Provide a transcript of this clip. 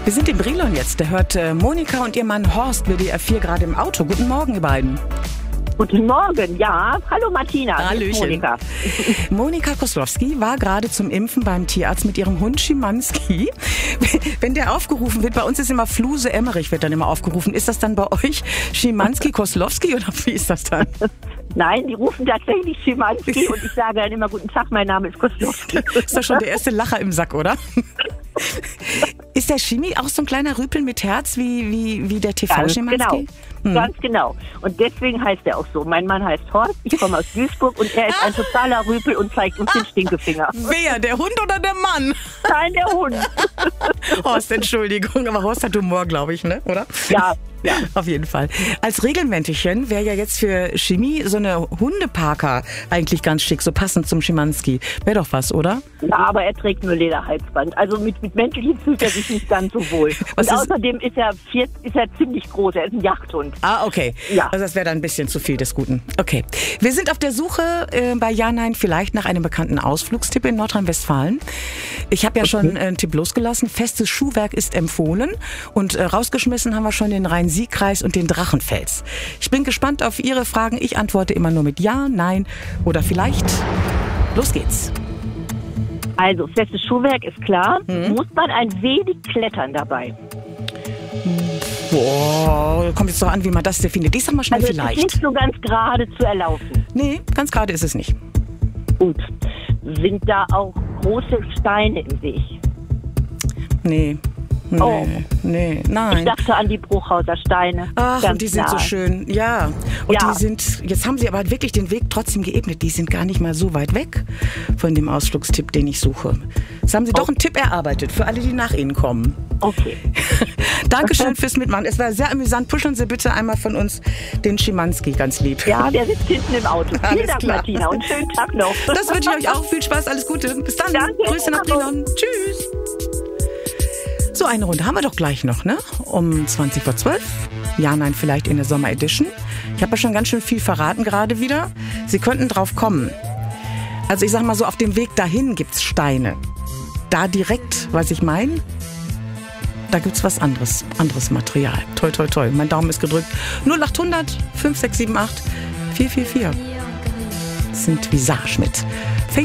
Wir sind in Brilon jetzt. Da hört Monika und ihr Mann Horst WDR 4 gerade im Auto. Guten Morgen, ihr beiden. Guten Morgen, ja. Hallo Martina. Hallöchen. Monika. Monika Koslowski war gerade zum Impfen beim Tierarzt mit ihrem Hund Schimanski. Wenn der aufgerufen wird, bei uns ist immer Fluse Emmerich wird dann immer aufgerufen. Ist das dann bei euch Schimanski Koslowski oder wie ist das dann? Nein, die rufen tatsächlich Schimanski und ich sage dann immer, guten Tag, mein Name ist Koslowski. Ist doch schon der erste Lacher im Sack, oder? Ist der Schimi auch so ein kleiner Rüpel mit Herz wie der TV-Schimanski? Genau, ganz genau. Und deswegen heißt er auch so. Mein Mann heißt Horst, ich komme aus Duisburg und er ist ein totaler Rüpel und zeigt uns den Stinkefinger. Wer, der Hund oder der Mann? Nein, der Hund. Horst, Entschuldigung, aber Horst hat Humor, glaube ich, ne? Oder? Ja. Ja. Auf jeden Fall. Als Regelmäntelchen wäre ja jetzt für Chemie so eine Hundeparker eigentlich ganz schick, so passend zum Schimanski. Wäre doch was, oder? Ja, aber er trägt nur Lederhalsband. Also mit Mäntelchen fühlt er sich nicht ganz so wohl. Und außerdem ist er ziemlich groß. Er ist ein Jagdhund. Ah, okay. Ja. Also das wäre dann ein bisschen zu viel des Guten. Okay. Wir sind auf der Suche bei Ja, Nein vielleicht nach einem bekannten Ausflugstipp in Nordrhein-Westfalen. Ich habe ja schon einen Tipp losgelassen. Festes Schuhwerk ist empfohlen. Und rausgeschmissen haben wir schon den Rhein-Sieg-Kreis und den Drachenfels. Ich bin gespannt auf Ihre Fragen. Ich antworte immer nur mit Ja, Nein oder vielleicht. Los geht's. Also, festes Schuhwerk ist klar. Muss man ein wenig klettern dabei? Boah, kommt jetzt doch an, wie man das definiert. Ich sag mal schnell also vielleicht. Es ist nicht so ganz gerade zu erlaufen. Nee, ganz gerade ist es nicht. Gut. Sind da auch große Steine im Weg? Nee. Nee, nein. Ich dachte an die Bruchhauser Steine. Ach, und die sind so schön. Ja. Und ja. Die sind, jetzt haben sie aber wirklich den Weg trotzdem geebnet. Die sind gar nicht mal so weit weg von dem Ausflugstipp, den ich suche. Jetzt haben sie doch einen Tipp erarbeitet für alle, die nach Ihnen kommen. Okay. Dankeschön fürs Mitmachen. Es war sehr amüsant. Pushen Sie bitte einmal von uns den Schimanski ganz lieb. Ja, der sitzt hinten im Auto. Vielen Dank, klar. Martina, und schönen Tag noch. Das wünsche ich euch auch. Viel Spaß, alles Gute. Bis dann. Danke. Grüße nach Brilon. Tschüss. So, eine Runde haben wir doch gleich noch, ne? Um 20:12 Uhr. Ja, nein, vielleicht in der Sommer-Edition. Ich habe ja schon ganz schön viel verraten gerade wieder. Sie könnten drauf kommen. Also ich sag mal so, auf dem Weg dahin gibt's Steine. Da direkt, was ich meine, da gibt's was anderes Material. Toi, toi, toi. Mein Daumen ist gedrückt. 0800 5678 444. Das sind Visage mit